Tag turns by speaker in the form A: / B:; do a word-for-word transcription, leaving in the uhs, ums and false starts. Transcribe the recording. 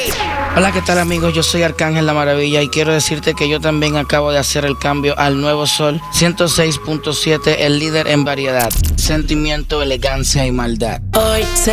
A: Hola, ¿qué tal amigos? Yo soy Arcángel La Maravilla y quiero decirte que yo también acabo de hacer el cambio al nuevo Sol ciento seis punto siete, el líder en variedad, sentimiento, elegancia y maldad.
B: Hoy se